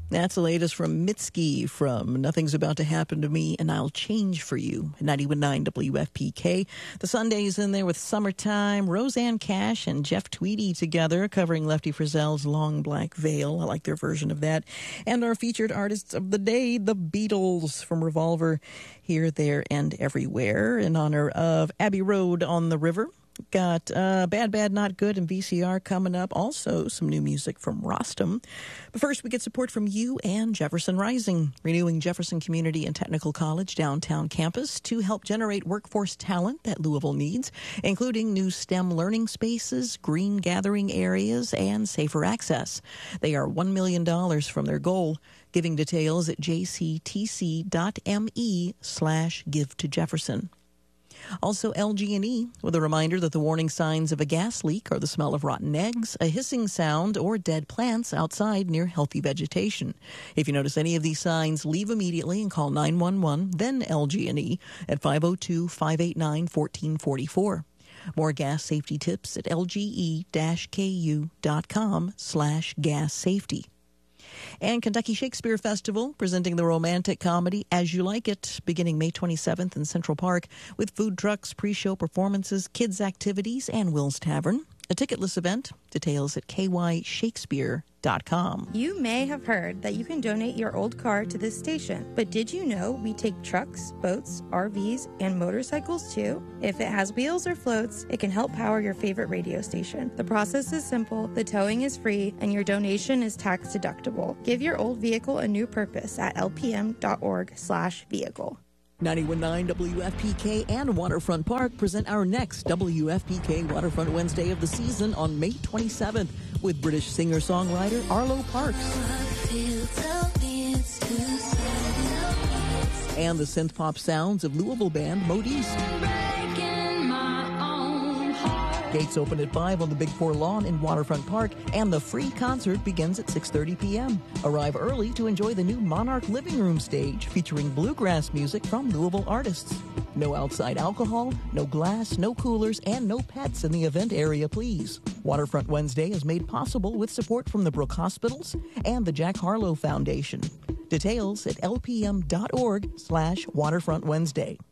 That's the latest from Mitski from Nothing's About to Happen to Me and I'll Change for You. 91.9 WFPK. The Sunday's in there with Summertime, Roseanne Cash and Jeff Tweedy together covering Lefty Frizzell's Long Black Veil. I like their version of that. And our featured artists of the day, the Beatles from Revolver, Here, There, and Everywhere in honor of Abbey Road on the River. Got Bad, Bad, Not Good and VCR coming up. Also, some new music from Rostam. But first, we get support from you and Jefferson Rising, renewing Jefferson Community and Technical College downtown campus to help generate workforce talent that Louisville needs, including new STEM learning spaces, green gathering areas, and safer access. They are $1 million from their goal. Giving details at jctc.me/give to Jefferson. Also, LG&E, with a reminder that the warning signs of a gas leak are the smell of rotten eggs, a hissing sound, or dead plants outside near healthy vegetation. If you notice any of these signs, leave immediately and call 911, then LG&E at 502-589-1444. More gas safety tips at lge-ku.com/gas safety. And Kentucky Shakespeare Festival, presenting the romantic comedy As You Like It, beginning May 27th in Central Park, with food trucks, pre-show performances, kids' activities, and Will's Tavern. A ticketless event. Details at kyshakespeare.com. You may have heard that you can donate your old car to this station, but did you know we take trucks, boats, RVs, and motorcycles too? If it has wheels or floats, it can help power your favorite radio station. The process is simple, the towing is free, and your donation is tax deductible. Give your old vehicle a new purpose at lpm.org/vehicle. 91.9 WFPK and Waterfront Park present our next WFPK Waterfront Wednesday of the season on May 27th with British singer-songwriter Arlo Parks. And the synth-pop sounds of Louisville band Modiste. Gates open at 5 on the Big Four lawn in Waterfront Park, and the free concert begins at 6:30 p.m. Arrive early to enjoy the new Monarch Living Room stage featuring bluegrass music from Louisville artists. No outside alcohol, no glass, no coolers, and no pets in the event area, please. Waterfront Wednesday is made possible with support from the Brook Hospitals and the Jack Harlow Foundation. Details at lpm.org/Waterfront Wednesday.